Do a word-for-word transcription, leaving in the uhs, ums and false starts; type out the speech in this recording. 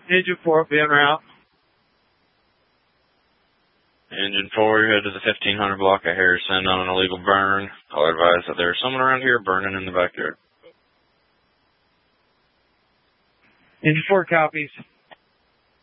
Engine four will be en route. Engine four, you're headed to the fifteen hundred block of Harrison on an illegal burn. I'll advise that there's someone around here burning in the backyard. Engine four copies.